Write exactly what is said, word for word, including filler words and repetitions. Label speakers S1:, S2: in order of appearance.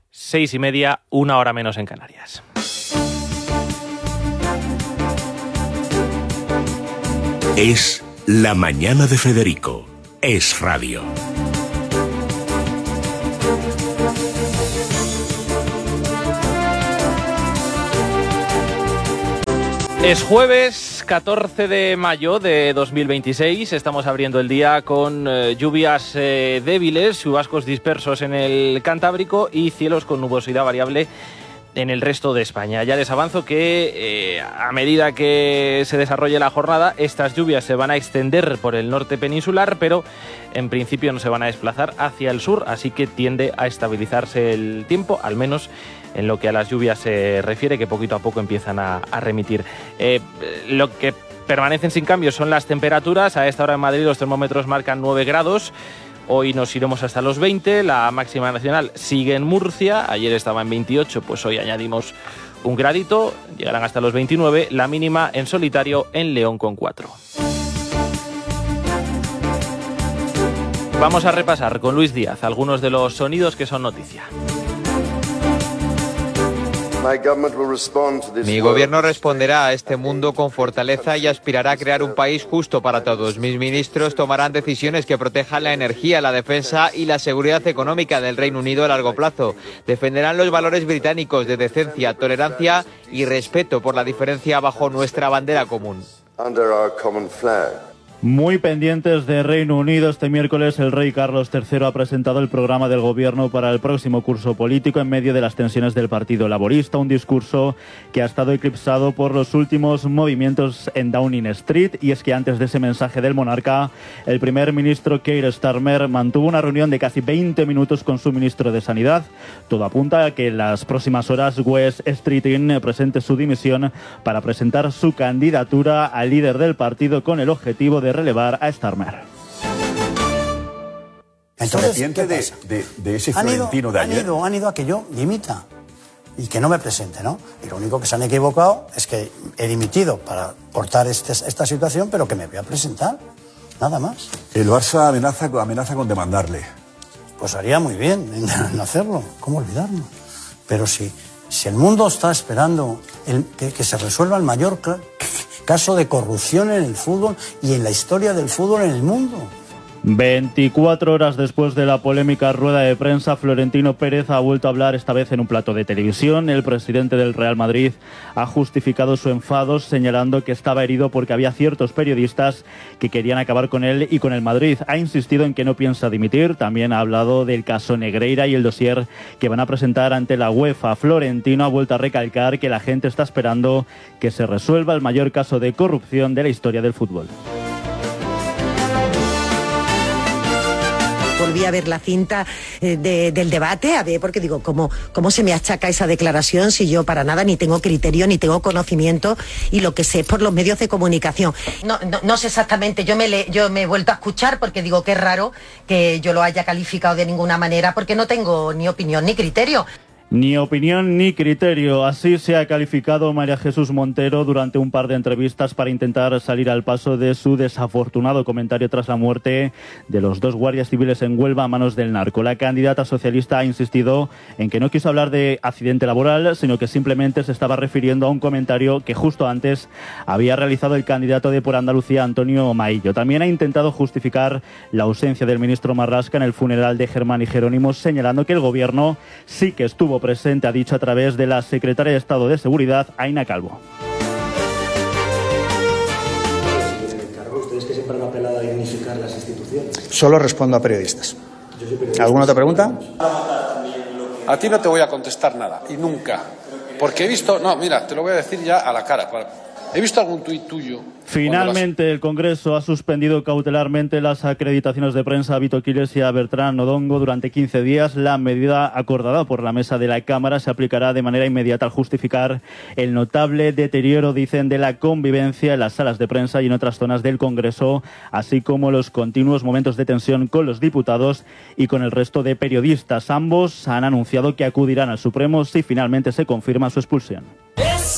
S1: seis y media, una hora menos en Canarias.
S2: Es La Mañana de Federico. Es radio.
S1: Es jueves catorce de mayo de dos mil veintiséis, estamos abriendo el día con eh, lluvias eh, débiles, chubascos dispersos en el Cantábrico y cielos con nubosidad variable en el resto de España. Ya les avanzo que eh, a medida que se desarrolle la jornada, estas lluvias se van a extender por el norte peninsular, pero en principio no se van a desplazar hacia el sur, así que tiende a estabilizarse el tiempo, al menos en lo que a las lluvias se refiere, que poquito a poco empiezan a, a remitir. Eh, lo que permanecen sin cambio son las temperaturas. A esta hora en Madrid los termómetros marcan nueve grados. Hoy nos iremos hasta los veinte. La máxima nacional sigue en Murcia. Ayer estaba en veintiocho, pues hoy añadimos un gradito. Llegarán hasta los veintinueve. La mínima en solitario en León con cuatro. Vamos a repasar con Luis Díaz algunos de los sonidos que son noticia.
S3: Mi gobierno responderá a este mundo con fortaleza y aspirará a crear un país justo para todos. Mis ministros tomarán decisiones que protejan la energía, la defensa y la seguridad económica del Reino Unido a largo plazo. Defenderán los valores británicos de decencia, tolerancia y respeto por la diferencia bajo nuestra bandera común.
S4: Muy pendientes de Reino Unido, este miércoles el rey Carlos tercero ha presentado el programa del gobierno para el próximo curso político en medio de las tensiones del Partido Laborista, un discurso que ha estado eclipsado por los últimos movimientos en Downing Street, y es que antes de ese mensaje del monarca, el primer ministro Keir Starmer mantuvo una reunión de casi veinte minutos con su ministro de Sanidad. Todo apunta a que en las próximas horas Wes Streeting presente su dimisión para presentar su candidatura al líder del partido con el objetivo de relevar a Starmer.
S5: Entonces, ¿qué de, de, de ese Florentino de ayer?
S6: Han ido, han ido a que yo dimita y que no me presente, ¿no? Y lo único que se han equivocado es que he dimitido para cortar este, esta situación, pero que me voy a presentar, nada más.
S5: El Barça amenaza, amenaza con demandarle.
S6: Pues haría muy bien en hacerlo, ¿cómo olvidarlo? Pero si, si el mundo está esperando el, que, que se resuelva el mayor caso de corrupción en el fútbol y en la historia del fútbol en el mundo.
S4: veinticuatro horas después de la polémica rueda de prensa, Florentino Pérez ha vuelto a hablar, esta vez en un plato de televisión. El presidente del Real Madrid ha justificado su enfado señalando que estaba herido porque había ciertos periodistas que querían acabar con él y con el Madrid. Ha insistido en que no piensa dimitir. También ha hablado del caso Negreira y el dossier que van a presentar ante la UEFA. Florentino ha vuelto a recalcar que la gente está esperando que se resuelva el mayor caso de corrupción de la historia del fútbol.
S7: Volví a ver la cinta eh, de, del debate, a ver, porque digo, ¿cómo, ¿cómo se me achaca esa declaración si yo para nada ni tengo criterio, ni tengo conocimiento, y lo que sé es por los medios de comunicación? No, no, no sé exactamente, yo me, le, yo me he vuelto a escuchar porque digo que es raro que yo lo haya calificado de ninguna manera porque no tengo ni opinión ni criterio.
S4: Ni opinión ni criterio. Así se ha calificado María Jesús Montero durante un par de entrevistas para intentar salir al paso de su desafortunado comentario tras la muerte de los dos guardias civiles en Huelva a manos del narco. La candidata socialista ha insistido en que no quiso hablar de accidente laboral, sino que simplemente se estaba refiriendo a un comentario que justo antes había realizado el candidato de Por Andalucía, Antonio Maillo. También ha intentado justificar la ausencia del ministro Marlaska en el funeral de Germán y Jerónimo, señalando que el gobierno sí que estuvo presente, ha dicho a través de la secretaria de Estado de Seguridad, Aina Calvo.
S8: ¿Ustedes que siempre han apelado a dignificar las instituciones?
S9: Solo respondo a periodistas. ¿Alguna otra pregunta?
S10: A ti no te voy a contestar nada, y nunca. Porque he visto, no, mira, te lo voy a decir ya a la cara. He visto algún tuit tuyo.
S4: Finalmente, el Congreso ha suspendido cautelarmente las acreditaciones de prensa a Vito Quiles y a Bertrán Odongo durante quince días. La medida acordada por la mesa de la Cámara se aplicará de manera inmediata al justificar el notable deterioro, dicen, de la convivencia en las salas de prensa y en otras zonas del Congreso, así como los continuos momentos de tensión con los diputados y con el resto de periodistas. Ambos han anunciado que acudirán al Supremo si finalmente se confirma su expulsión.